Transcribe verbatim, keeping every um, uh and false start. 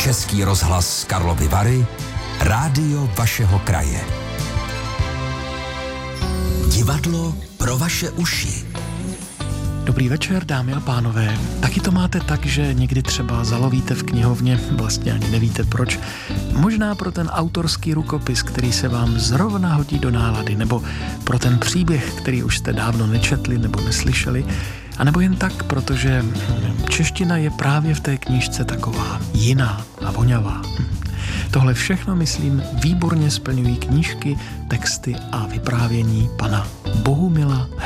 Český rozhlas Karlovy Vary, rádio vašeho kraje. Divadlo pro vaše uši. Dobrý večer, dámy a pánové. Taky to máte tak, že někdy třeba zalovíte v knihovně, vlastně ani nevíte proč, možná pro ten autorský rukopis, který se vám zrovna hodí do nálady, nebo pro ten příběh, který už jste dávno nečetli nebo neslyšeli, a nebo jen tak, protože čeština je právě v té knížce taková jiná a voňavá. Tohle všechno, myslím, výborně splňují knížky, texty a vyprávění pana Bohumila